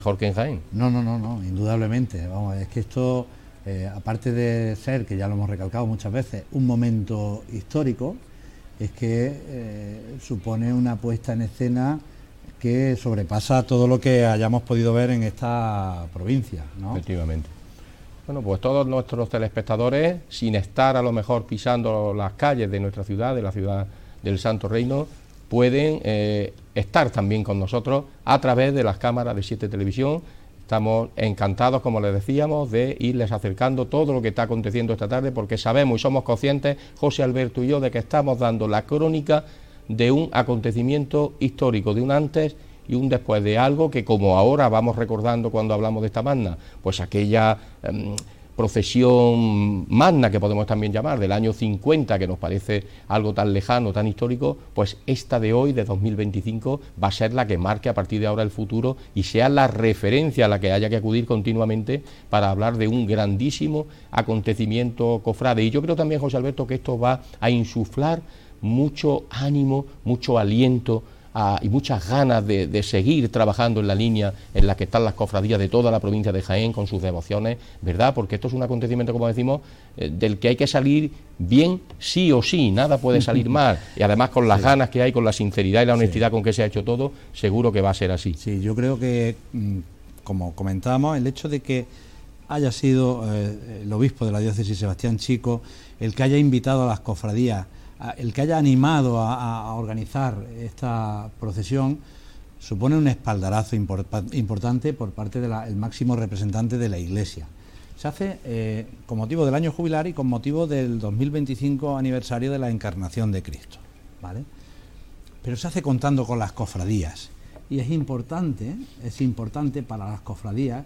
mejor que en Jaén. No, indudablemente. Vamos, es que esto, aparte de ser, que ya lo hemos recalcado muchas veces, un momento histórico, es que supone una puesta en escena que sobrepasa todo lo que hayamos podido ver en esta provincia, ¿no? Efectivamente. Bueno, pues todos nuestros telespectadores, sin estar a lo mejor pisando las calles de nuestra ciudad, de la ciudad del Santo Reino, pueden estar también con nosotros a través de las cámaras de 7 Televisión. Estamos encantados, como les decíamos, de irles acercando todo lo que está aconteciendo esta tarde, porque sabemos y somos conscientes, José Alberto y yo, de que estamos dando la crónica de un acontecimiento histórico, de un antes y un después, de algo que, como ahora vamos recordando cuando hablamos de esta magna, pues aquella procesión magna, que podemos también llamar, del año 50, que nos parece algo tan lejano, tan histórico, pues esta de hoy, de 2025, va a ser la que marque a partir de ahora el futuro y sea la referencia a la que haya que acudir continuamente para hablar de un grandísimo acontecimiento cofrade. Y yo creo también, José Alberto, que esto va a insuflar mucho ánimo, mucho aliento y muchas ganas de seguir trabajando en la línea en la que están las cofradías de toda la provincia de Jaén con sus devociones, ¿verdad? Porque esto es un acontecimiento, como decimos, del que hay que salir bien sí o sí, nada puede salir mal, y además con las ganas que hay, con la sinceridad y la honestidad con que se ha hecho todo, seguro que va a ser así. Sí, yo creo que, como comentábamos, el hecho de que haya sido el obispo de la diócesis, Sebastián Chico, el que haya invitado a las cofradías, el que haya animado a organizar esta procesión, supone un espaldarazo importante por parte del máximo representante de la Iglesia. Se hace con motivo del año jubilar y con motivo del 2025 aniversario de la Encarnación de Cristo, ¿vale? Pero se hace contando con las cofradías, y es importante para las cofradías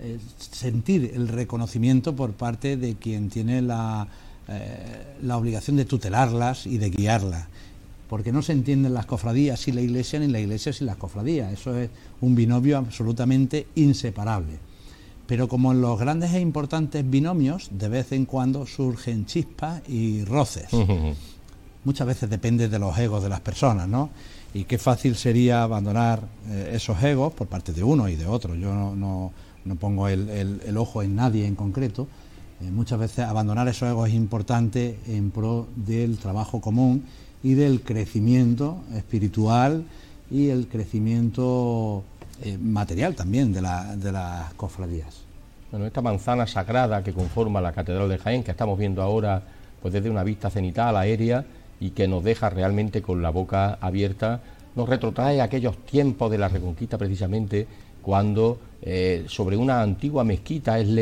sentir el reconocimiento por parte de quien tiene la obligación de tutelarlas y de guiarlas, porque no se entienden las cofradías sin la Iglesia, ni la Iglesia sin las cofradías. Eso es un binomio absolutamente inseparable. Pero como en los grandes e importantes binomios, de vez en cuando surgen chispas y roces. Muchas veces depende de los egos de las personas, ¿no? Y qué fácil sería abandonar esos egos por parte de uno y de otro. Yo no pongo el ojo en nadie en concreto. Muchas veces abandonar esos egos es importante en pro del trabajo común y del crecimiento espiritual y el crecimiento material también de las cofradías. Bueno, esta manzana sagrada que conforma la Catedral de Jaén, que estamos viendo ahora pues desde una vista cenital, aérea, y que nos deja realmente con la boca abierta, nos retrotrae a aquellos tiempos de la Reconquista, precisamente cuando sobre una antigua mezquita es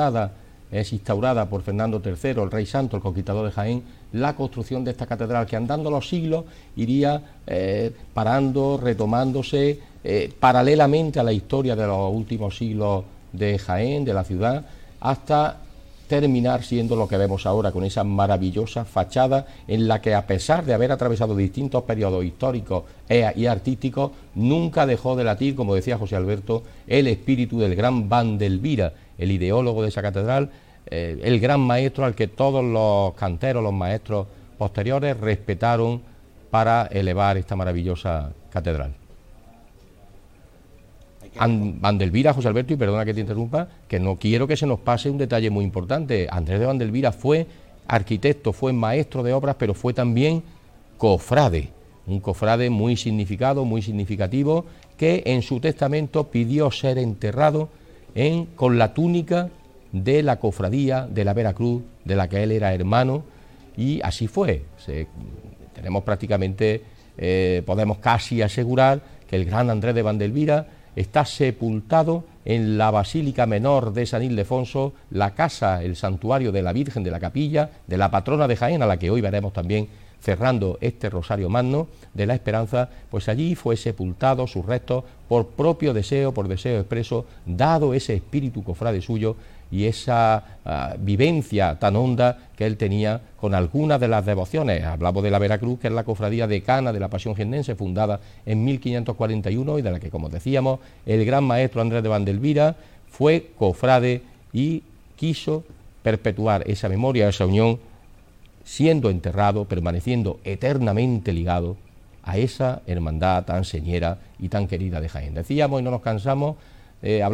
instaurada por Fernando III, el Rey Santo, el conquistador de Jaén, la construcción de esta catedral, que andando los siglos iría parando, retomándose paralelamente a la historia de los últimos siglos de Jaén, de la ciudad, hasta terminar siendo lo que vemos ahora, con esa maravillosa fachada en la que, a pesar de haber atravesado distintos periodos históricos y artísticos, nunca dejó de latir, como decía José Alberto, el espíritu del gran Vandelvira, el ideólogo de esa catedral, el gran maestro al que todos los canteros, los maestros posteriores respetaron para elevar esta maravillosa catedral. Vandelvira, José Alberto, y perdona que te interrumpa, que no quiero que se nos pase un detalle muy importante. Andrés de Vandelvira fue arquitecto, fue maestro de obras, pero fue también cofrade, un cofrade muy significativo, que en su testamento pidió ser enterrado con la túnica de la cofradía de la Veracruz, de la que él era hermano, y así fue. Tenemos prácticamente, podemos casi asegurar que el gran Andrés de Vandelvira está sepultado en la Basílica Menor de San Ildefonso, la casa, el santuario de la Virgen de la Capilla, de la patrona de Jaén, a la que hoy veremos también cerrando este Rosario Magno de la Esperanza. Pues allí fue sepultado sus restos por propio deseo, por deseo expreso, dado ese espíritu cofrade suyo y esa vivencia tan honda que él tenía con algunas de las devociones. Hablamos de la Veracruz, que es la cofradía decana de la Pasión Jiennense, fundada en 1541, y de la que, como decíamos, el gran maestro Andrés de Vandelvira fue cofrade y quiso perpetuar esa memoria, esa unión, siendo enterrado, permaneciendo eternamente ligado a esa hermandad tan señera y tan querida de Jaén. Decíamos, y no nos cansamos hablando